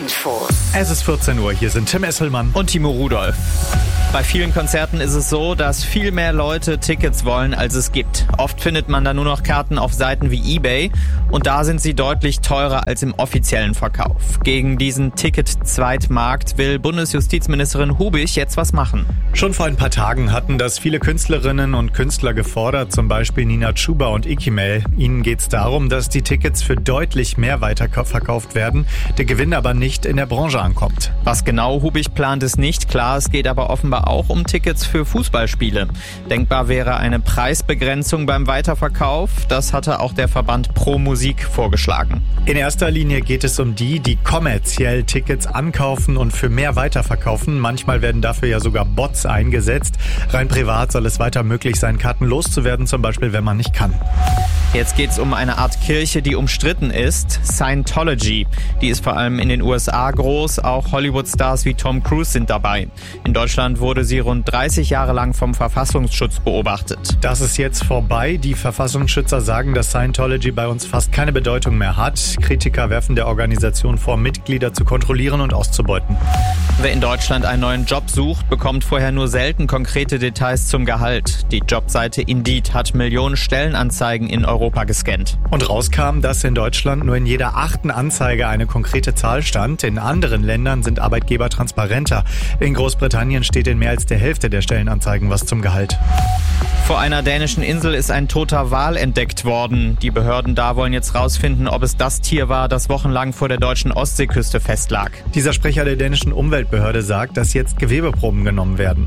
Infos. Es ist 14 Uhr, hier sind Tim Esselmann und Timo Rudolph. Bei vielen Konzerten ist es so, dass viel mehr Leute Tickets wollen, als es gibt. Oft findet man da nur noch Karten auf Seiten wie eBay und da sind sie deutlich teurer als im offiziellen Verkauf. Gegen diesen Ticket-Zweitmarkt will Bundesjustizministerin Hubich jetzt was machen. Schon vor ein paar Tagen hatten das viele Künstlerinnen und Künstler gefordert, zum Beispiel Nina Chuba und Ikimel. Ihnen geht es darum, dass die Tickets für deutlich mehr weiterverkauft werden, der Gewinn aber nicht in der Branche ankommt. Was genau Hubich plant, ist nicht klar. Es geht aber offenbar auch um Tickets für Fußballspiele. Denkbar wäre eine Preisbegrenzung beim Weiterverkauf. Das hatte auch der Verband Pro Musik vorgeschlagen. In erster Linie geht es um die kommerziell Tickets ankaufen und für mehr weiterverkaufen. Manchmal werden dafür ja sogar Bots eingesetzt. Rein privat soll es weiter möglich sein, Karten loszuwerden, zum Beispiel wenn man nicht kann. Jetzt geht's um eine Art Kirche, die umstritten ist, Scientology. Die ist vor allem in den USA groß, auch Hollywood-Stars wie Tom Cruise sind dabei. In Deutschland wurde sie rund 30 Jahre lang vom Verfassungsschutz beobachtet. Das ist jetzt vorbei. Die Verfassungsschützer sagen, dass Scientology bei uns fast keine Bedeutung mehr hat. Kritiker werfen der Organisation vor, Mitglieder zu kontrollieren und auszubeuten. Wer in Deutschland einen neuen Job sucht, bekommt vorher nur selten konkrete Details zum Gehalt. Die Jobseite Indeed hat Millionen Stellenanzeigen in Europa gescannt. Und rauskam, dass in Deutschland nur in jeder 8. Anzeige eine konkrete Zahl stand. In anderen Ländern sind Arbeitgeber transparenter. In Großbritannien steht in mehr als der Hälfte der Stellenanzeigen was zum Gehalt. Vor einer dänischen Insel ist ein toter Wal entdeckt worden. Die Behörden da wollen jetzt rausfinden, ob es das Tier war, das wochenlang vor der deutschen Ostseeküste festlag. Dieser Sprecher der dänischen Umweltbehörde sagt, dass jetzt Gewebeproben genommen werden.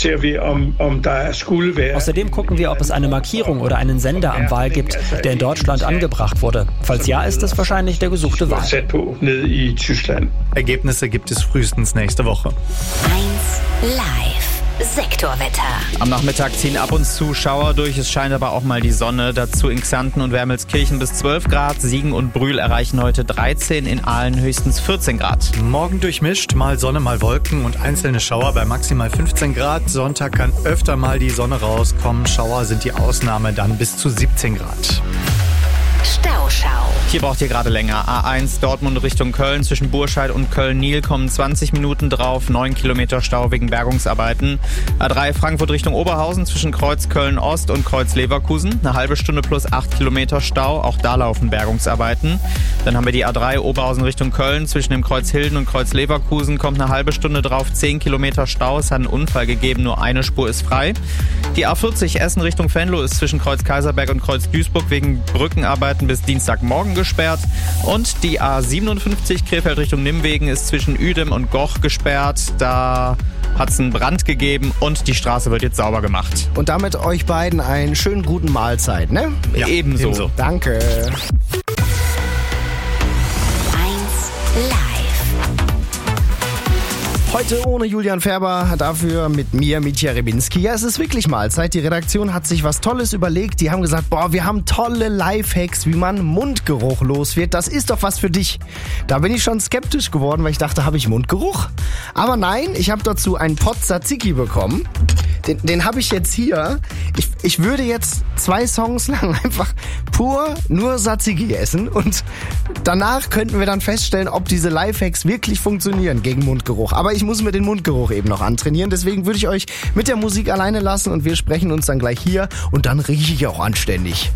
Außerdem gucken wir, ob es eine Markierung oder einen Sender am Wal gibt, der in Deutschland angebracht wurde. Falls ja, ist es wahrscheinlich der gesuchte Wal. Ergebnisse gibt es frühestens nächste Woche. 1 Live. Sektorwetter. Am Nachmittag ziehen ab und zu Schauer durch, es scheint aber auch mal die Sonne. Dazu in Xanten und Wermelskirchen bis 12 Grad, Siegen und Brühl erreichen heute 13, in Aalen höchstens 14 Grad. Morgen durchmischt, mal Sonne, mal Wolken und einzelne Schauer bei maximal 15 Grad. Sonntag kann öfter mal die Sonne rauskommen, Schauer sind die Ausnahme, dann bis zu 17 Grad. Stauschau. Hier braucht ihr gerade länger. A1 Dortmund Richtung Köln, zwischen Burscheid und Köln-Nil kommen 20 Minuten drauf, 9 Kilometer Stau wegen Bergungsarbeiten. A3 Frankfurt Richtung Oberhausen, zwischen Kreuz Köln-Ost und Kreuz Leverkusen, eine halbe Stunde plus 8 Kilometer Stau, auch da laufen Bergungsarbeiten. Dann haben wir die A3 Oberhausen Richtung Köln, zwischen dem Kreuz Hilden und Kreuz Leverkusen kommt eine halbe Stunde drauf, 10 Kilometer Stau, es hat einen Unfall gegeben, nur eine Spur ist frei. Die A40 Essen Richtung Venlo ist zwischen Kreuz Kaiserberg und Kreuz Duisburg wegen Brückenarbeiten bis Dienstagmorgen gesperrt. Und die A57 Krefeld Richtung Nimwegen ist zwischen Uedem und Goch gesperrt. Da hat es einen Brand gegeben und die Straße wird jetzt sauber gemacht. Und damit euch beiden einen schönen guten Mahlzeit, ne? Ja, ebenso. Danke. 1 Live. Heute ohne Julian Färber, dafür mit mir, Mitja Rebinski. Ja, es ist wirklich Mahlzeit. Die Redaktion hat sich was Tolles überlegt. Die haben gesagt, wir haben tolle Lifehacks, wie man Mundgeruch los wird. Das ist doch was für dich. Da bin ich schon skeptisch geworden, weil ich dachte, habe ich Mundgeruch? Aber nein, ich habe dazu einen Pot Tzatziki bekommen. Den habe ich jetzt hier. Ich würde jetzt 2 Songs lang einfach pur nur Tzatziki essen und danach könnten wir dann feststellen, ob diese Lifehacks wirklich funktionieren gegen Mundgeruch. Aber ich muss mir den Mundgeruch eben noch antrainieren, deswegen würde ich euch mit der Musik alleine lassen und wir sprechen uns dann gleich hier und dann rieche ich auch anständig.